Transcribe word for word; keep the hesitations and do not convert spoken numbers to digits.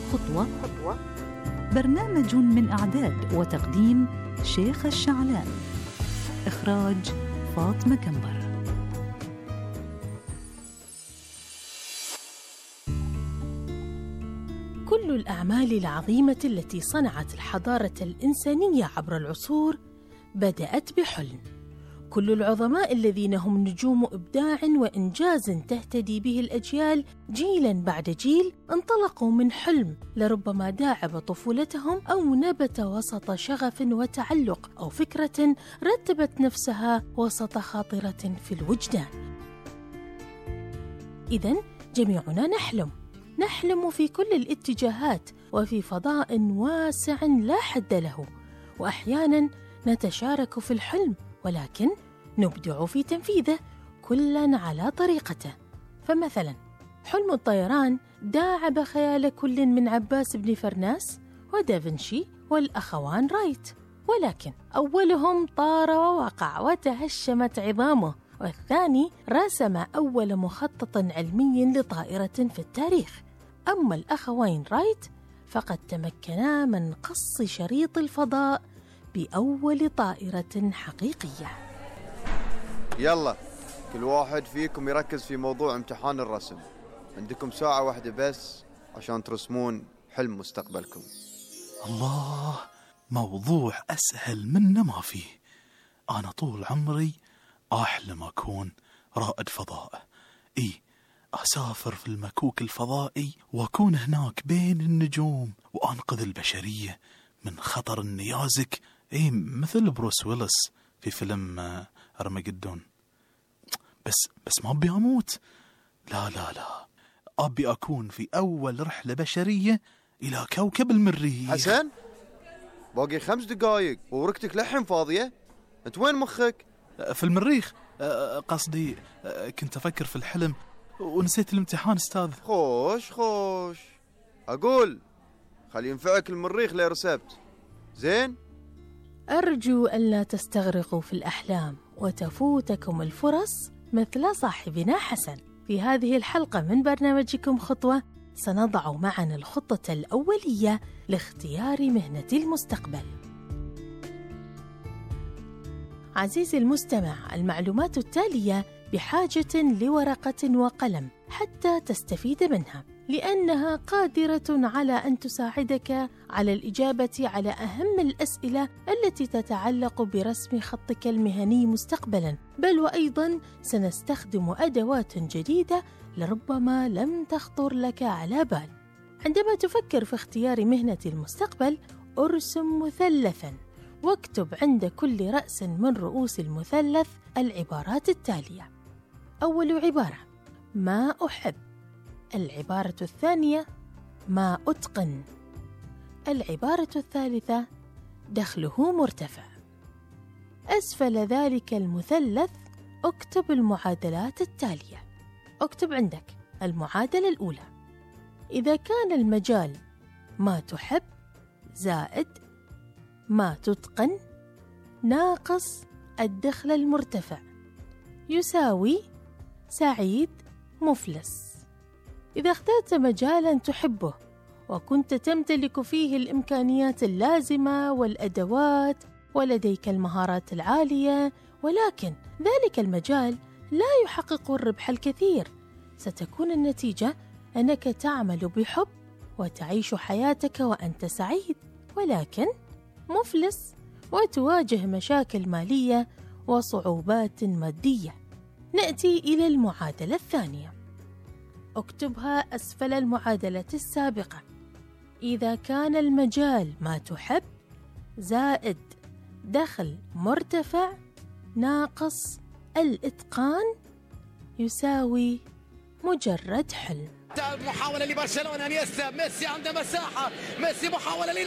خطوة خطوة برنامج من إعداد وتقديم شيخ الشعلان. إخراج فاطمة كمبر. كل الأعمال العظيمة التي صنعت الحضارة الإنسانية عبر العصور بدأت بحلم. كل العظماء الذين هم نجوم إبداع وإنجاز تهتدي به الأجيال جيلاً بعد جيل انطلقوا من حلم لربما داعب طفولتهم أو نبت وسط شغف وتعلق أو فكرة رتبت نفسها وسط خاطرة في الوجدان. إذن جميعنا نحلم نحلم في كل الاتجاهات وفي فضاء واسع لا حد له، وأحياناً نتشارك في الحلم ولكن نبدع في تنفيذه كلاً على طريقته. فمثلاً حلم الطيران داعب خيال كل من عباس بن فرناس ودافنشي والأخوان رايت، ولكن أولهم طار ووقع وتهشمت عظامه، والثاني رسم أول مخطط علمي لطائرة في التاريخ. أما الأخوين رايت فقد تمكنا من قص شريط الفضاء بأول طائرة حقيقية. يلا كل واحد فيكم يركز في موضوع امتحان الرسم. عندكم ساعة واحدة بس عشان ترسمون حلم مستقبلكم. الله، موضوع أسهل منه ما فيه. أنا طول عمري أحلم أكون رائد فضاء، إيه أسافر في المكوك الفضائي وأكون هناك بين النجوم وأنقذ البشرية من خطر النيازك، إيه مثل بروس ويلس في فيلم أرمجدون. بس بس ما أبي أموت، لا لا لا، أبي أكون في أول رحلة بشرية إلى كوكب المريخ. حسن، باقي خمس دقايق وورقتك لحم فاضية، أنت وين مخك؟ في المريخ، قصدي كنت أفكر في الحلم ونسيت الامتحان أستاذ. خوش خوش، أقول خلي ينفعك المريخ لي رسبت زين. أرجو ألا تستغرقوا في الأحلام وتفوتكم الفرص مثل صاحبنا حسن. في هذه الحلقة من برنامجكم خطوة سنضع معا الخطة الأولية لاختيار مهنة المستقبل. عزيزي المستمع، المعلومات التالية بحاجة لورقة وقلم حتى تستفيد منها، لأنها قادرة على أن تساعدك على الإجابة على أهم الأسئلة التي تتعلق برسم خطك المهني مستقبلاً، بل وأيضاً سنستخدم أدوات جديدة لربما لم تخطر لك على بال. عندما تفكر في اختيار مهنة المستقبل، ارسم مثلثاً واكتب عند كل رأس من رؤوس المثلث العبارات التالية. أول عبارة: ما أحب. العبارة الثانية: ما أتقن. العبارة الثالثة: دخله مرتفع. أسفل ذلك المثلث اكتب المعادلات التالية. اكتب عندك المعادلة الأولى: إذا كان المجال ما تحب زائد ما تتقن ناقص الدخل المرتفع يساوي سعيد مفلس. إذا اخترت مجالاً تحبه وكنت تمتلك فيه الإمكانيات اللازمة والأدوات ولديك المهارات العالية، ولكن ذلك المجال لا يحقق الربح الكثير، ستكون النتيجة أنك تعمل بحب وتعيش حياتك وأنت سعيد، ولكن مفلس وتواجه مشاكل مالية وصعوبات مادية. نأتي إلى المعادلة الثانية، اكتبها أسفل المعادلة السابقة. إذا كان المجال ما تحب زائد دخل مرتفع ناقص الإتقان يساوي مجرد حلم. محاولة لبرشلونة أن يسلم، ميسي عنده مساحة، ميسي محاولة